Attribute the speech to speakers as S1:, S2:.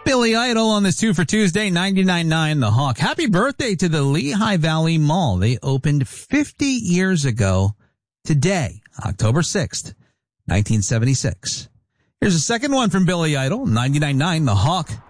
S1: Billy Idol on this 2 for Tuesday, 99.9 The Hawk. Happy birthday to the Lehigh Valley Mall. They opened 50 years ago today, October 6th, 1976. Here's a second one from Billy Idol, 99.9 The Hawk.